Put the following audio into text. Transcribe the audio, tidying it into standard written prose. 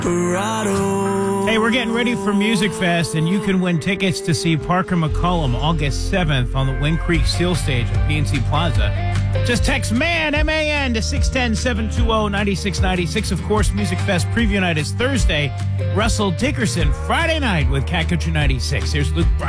Hey, we're getting ready for Music Fest, and you can win tickets to see Parker McCollum August 7th on the Wind Creek Steel Stage at PNC Plaza. Just text MAN, M-A-N, to 610-720-9696. Of course, Music Fest preview night is Thursday. Russell Dickerson, Friday night with Cat Country 96. Here's Luke Bryan.